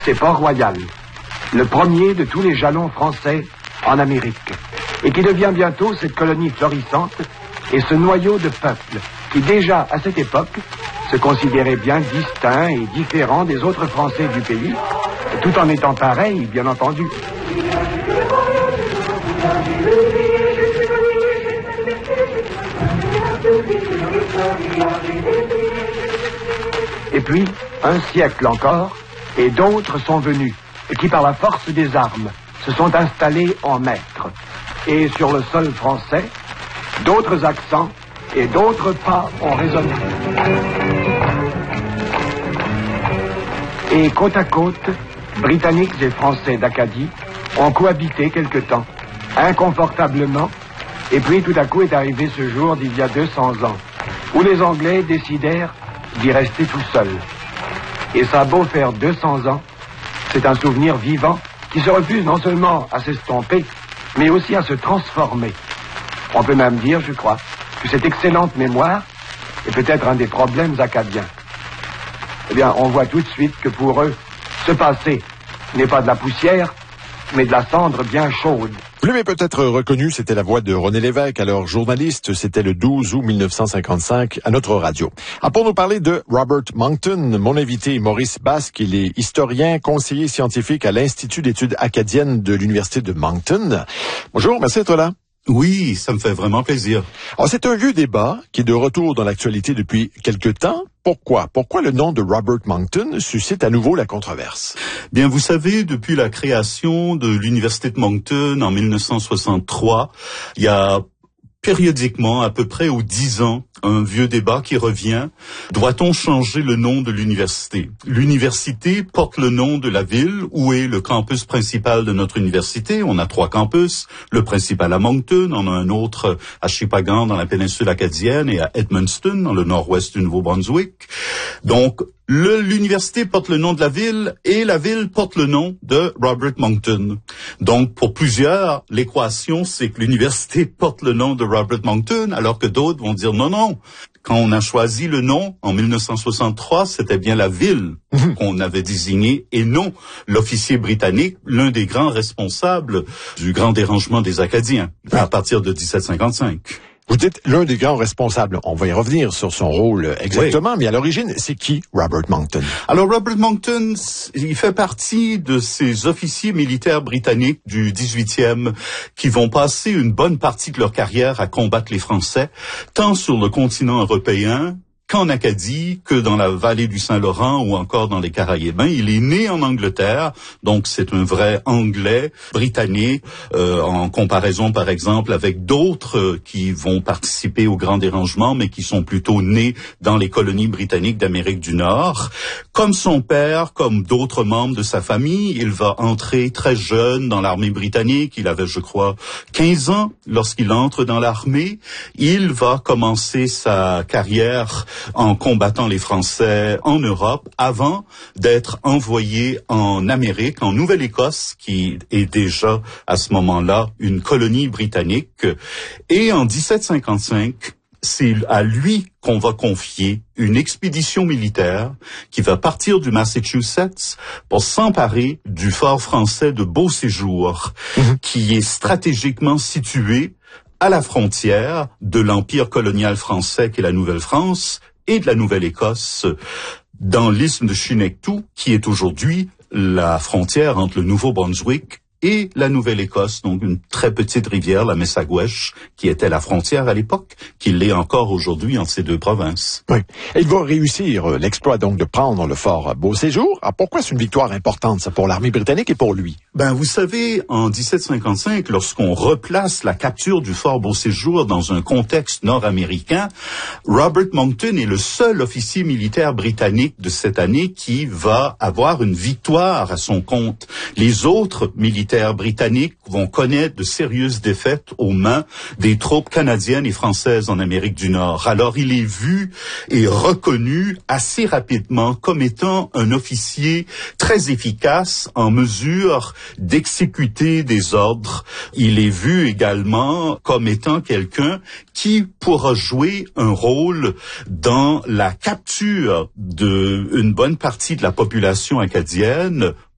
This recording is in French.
C'est Port-Royal, le premier de tous les jalons français en Amérique, et qui devient bientôt cette colonie florissante et ce noyau de peuple qui déjà à cette époque se considérait bien distinct et différent des autres Français du pays, tout en étant pareil, bien entendu. Et puis, un siècle encore, et d'autres sont venus, qui par la force des armes se sont installés en maîtres. Et sur le sol français, d'autres accents et d'autres pas ont résonné. Et côte à côte, Britanniques et Français d'Acadie ont cohabité quelque temps, inconfortablement, et puis tout à coup est arrivé ce jour d'il y a 200 ans, où les Anglais décidèrent d'y rester tout seuls. Et ça a beau faire 200 ans, c'est un souvenir vivant qui se refuse non seulement à s'estomper, mais aussi à se transformer. On peut même dire, je crois, que cette excellente mémoire est peut-être un des problèmes acadiens. Eh bien, on voit tout de suite que pour eux, ce passé n'est pas de la poussière, mais de la cendre bien chaude. Vous l'avez peut-être reconnu, c'était la voix de René Lévesque, alors journaliste, c'était le 12 août 1955 à notre radio. Pour nous parler de Robert Monckton, mon invité Maurice Basque, il est historien, conseiller scientifique à l'Institut d'études acadiennes de l'Université de Moncton. Bonjour, merci d'être là. Oui, ça me fait vraiment plaisir. Alors, c'est un vieux débat qui est de retour dans l'actualité depuis quelque temps. Pourquoi? Pourquoi le nom de Robert Monckton suscite à nouveau la controverse? Bien, vous savez, depuis la création de l'Université de Moncton en 1963, il y a périodiquement, à peu près aux 10 ans, un vieux débat qui revient. Doit-on changer le nom de l'université? L'université porte le nom de la ville où est le campus principal de notre université. On a 3 campus. Le principal à Moncton, on a un autre à Shippagan dans la péninsule acadienne et à Edmundston dans le nord-ouest du Nouveau-Brunswick. Donc, l'université porte le nom de la ville et la ville porte le nom de Robert Monckton. Donc, pour plusieurs, l'équation, c'est que l'université porte le nom de Robert Monckton, alors que d'autres vont dire non. Quand on a choisi le nom en 1963, c'était bien la ville qu'on avait désignée et non l'officier britannique, l'un des grands responsables du grand dérangement des Acadiens à partir de 1755. Vous dites l'un des grands responsables. On va y revenir sur son rôle exactement, oui. Mais à l'origine, c'est qui Robert Monckton? Alors Robert Monckton, il fait partie de ces officiers militaires britanniques du 18e qui vont passer une bonne partie de leur carrière à combattre les Français, tant sur le continent européen qu'en Acadie, que dans la vallée du Saint-Laurent ou encore dans les Caraïbes. Il est né en Angleterre, donc c'est un vrai Anglais, britannique, en comparaison par exemple avec d'autres qui vont participer au grand dérangement, mais qui sont plutôt nés dans les colonies britanniques d'Amérique du Nord. Comme son père, comme d'autres membres de sa famille, il va entrer très jeune dans l'armée britannique. Il avait, je crois, 15 ans lorsqu'il entre dans l'armée. Il va commencer sa carrière en combattant les Français en Europe avant d'être envoyé en Amérique, en Nouvelle-Écosse, qui est déjà à ce moment-là une colonie britannique. Et en 1755, c'est à lui qu'on va confier une expédition militaire qui va partir du Massachusetts pour s'emparer du fort français de Beauséjour, qui est stratégiquement situé à la frontière de l'empire colonial français qui est la Nouvelle-France et de la Nouvelle-Écosse, dans l'isthme de Chignectou, qui est aujourd'hui la frontière entre le Nouveau-Brunswick et la Nouvelle-Écosse, donc une très petite rivière, la Messaguesh, qui était la frontière à l'époque, qui l'est encore aujourd'hui entre ces deux provinces. Oui. Et il va réussir l'exploit donc de prendre le fort Beauséjour. Alors pourquoi c'est une victoire importante, ça, pour l'armée britannique et pour lui? Ben, vous savez, en 1755, lorsqu'on replace la capture du fort Beauséjour dans un contexte nord-américain, Robert Monckton est le seul officier militaire britannique de cette année qui va avoir une victoire à son compte. Les autres militaires britanniques vont connaître de sérieuses défaites aux mains des troupes canadiennes et françaises en Amérique du Nord. Alors il est vu et reconnu assez rapidement comme étant un officier très efficace en mesure d'exécuter des ordres. Il est vu également comme étant quelqu'un qui pourra jouer un rôle dans la capture d'une bonne partie de la population acadienne